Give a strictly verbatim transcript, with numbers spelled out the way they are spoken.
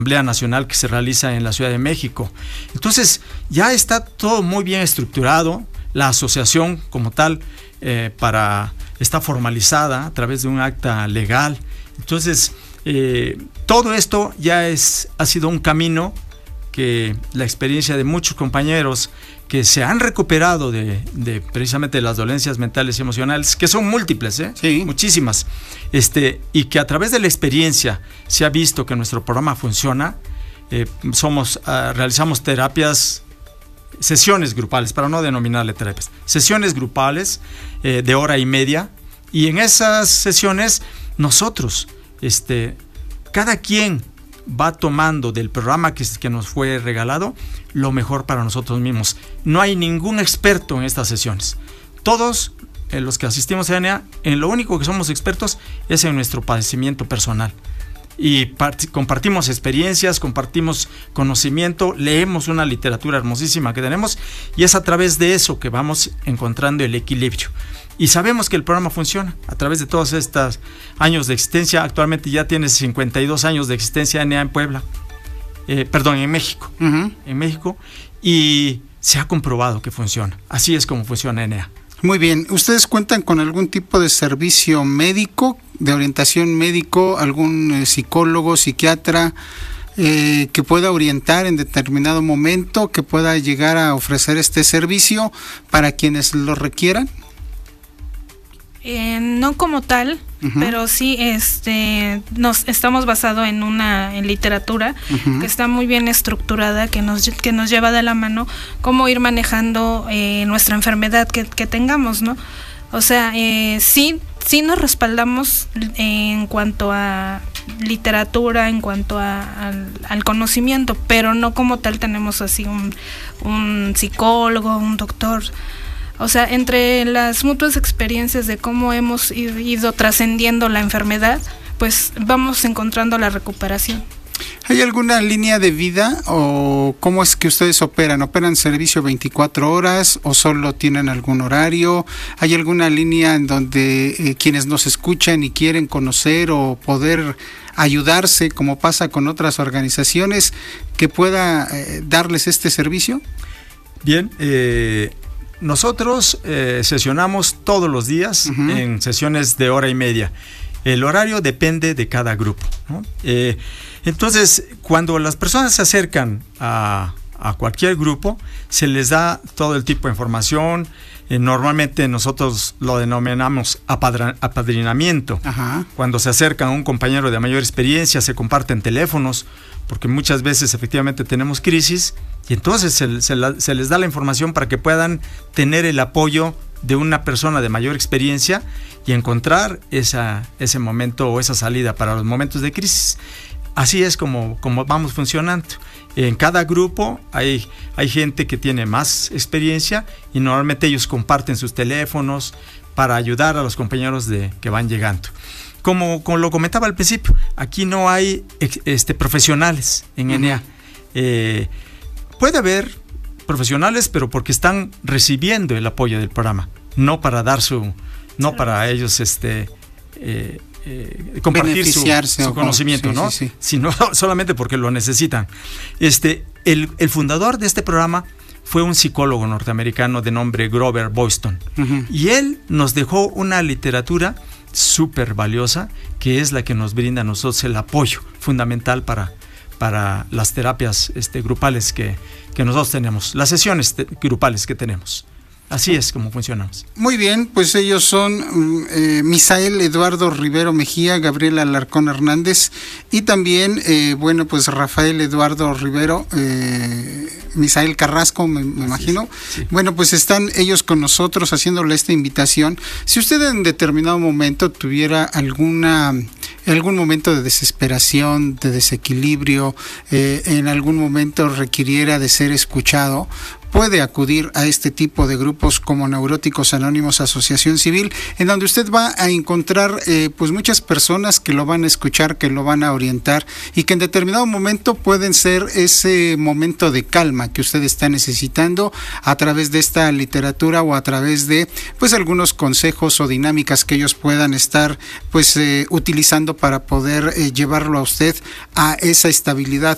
Asamblea Nacional que se realiza en la Ciudad de México. Entonces, ya está todo muy bien estructurado, la asociación como tal eh, para, está formalizada a través de un acta legal. Entonces, eh, todo esto ya es, ha sido un camino que la experiencia de muchos compañeros que se han recuperado de, de precisamente de las dolencias mentales y emocionales, que son múltiples, ¿eh? Sí. Muchísimas, este, y que a través de la experiencia se ha visto que nuestro programa funciona. Eh, somos, uh, realizamos terapias, sesiones grupales, para no denominarle terapias, sesiones grupales eh, de hora y media, y en esas sesiones nosotros, este, cada quien va tomando del programa que, que nos fue regalado lo mejor para nosotros mismos. No hay ningún experto en estas sesiones. Todos eh, los que asistimos a N A, en lo único que somos expertos es en nuestro padecimiento personal. Y part- compartimos experiencias, compartimos conocimiento, leemos una literatura hermosísima que tenemos, y es a través de eso que vamos encontrando el equilibrio. Y sabemos que el programa funciona a través de todos estos años de existencia. Actualmente ya tiene cincuenta y dos años de existencia N A en Puebla, eh, perdón, en México, Uh-huh. en México, y se ha comprobado que funciona. Así es como funciona N A. Muy bien. ¿Ustedes cuentan con algún tipo de servicio médico, de orientación médico, algún eh, psicólogo, psiquiatra eh, que pueda orientar en determinado momento, que pueda llegar a ofrecer este servicio para quienes lo requieran? Eh, no como tal, Uh-huh. pero sí este nos estamos basados en una en literatura Uh-huh. que está muy bien estructurada, que nos que nos lleva de la mano cómo ir manejando eh, nuestra enfermedad que, que tengamos, ¿no? O sea, eh, sí sí nos respaldamos en cuanto a literatura, en cuanto a, al, al conocimiento, pero no como tal tenemos así un, un psicólogo, un doctor. O sea, entre las mutuas experiencias de cómo hemos ido, ido trascendiendo la enfermedad, pues vamos encontrando la recuperación. ¿Hay alguna línea de vida o cómo es que ustedes operan? ¿Operan servicio veinticuatro horas o solo tienen algún horario? ¿Hay alguna línea en donde eh, quienes nos escuchan y quieren conocer o poder ayudarse, como pasa con otras organizaciones, que pueda eh, darles este servicio? Bien, eh, nosotros eh, sesionamos todos los días uh-huh. en sesiones de hora y media. El horario depende de cada grupo, ¿no? Eh, entonces, cuando las personas se acercan a, a cualquier grupo, se les da todo el tipo de información. Eh, normalmente nosotros lo denominamos apadra- apadrinamiento. Ajá. Cuando se acercan a un compañero de mayor experiencia, se comparten teléfonos, porque muchas veces efectivamente tenemos crisis, y entonces se, se, la, se les da la información para que puedan tener el apoyo de una persona de mayor experiencia y encontrar esa, ese momento o esa salida para los momentos de crisis. Así es como, como vamos funcionando. En cada grupo hay, hay gente que tiene más experiencia y normalmente ellos comparten sus teléfonos para ayudar a los compañeros de, que van llegando. Como, como lo comentaba al principio, aquí no hay este, profesionales en uh-huh. N A. Eh, puede haber profesionales, pero porque están recibiendo el apoyo del programa, no para dar su, no para ellos este, eh, eh, compartir su, su conocimiento, sí, ¿no? Sí, sí. Sino solamente porque lo necesitan. Este, el, el fundador de este programa fue un psicólogo norteamericano de nombre Grover Boyston, uh-huh. y él nos dejó una literatura súper valiosa, que es la que nos brinda a nosotros el apoyo fundamental para, para las terapias este, grupales que, que nosotros tenemos, las sesiones te- grupales que tenemos. Así es como funcionamos. Muy bien, pues ellos son eh, Misael Eduardo Rivero Mejía, Gabriela Alarcón Hernández y también, eh, bueno, pues Rafael Eduardo Rivero, eh, Misael Carrasco, me, me imagino. Es, sí. Bueno, pues están ellos con nosotros haciéndole esta invitación. Si usted en determinado momento tuviera alguna... en algún momento de desesperación, de desequilibrio, eh, en algún momento requiriera de ser escuchado, puede acudir a este tipo de grupos como Neuróticos Anónimos Asociación Civil, en donde usted va a encontrar eh, pues muchas personas que lo van a escuchar, que lo van a orientar y que en determinado momento pueden ser ese momento de calma que usted está necesitando a través de esta literatura o a través de pues algunos consejos o dinámicas que ellos puedan estar pues eh, utilizando para poder eh, llevarlo a usted a esa estabilidad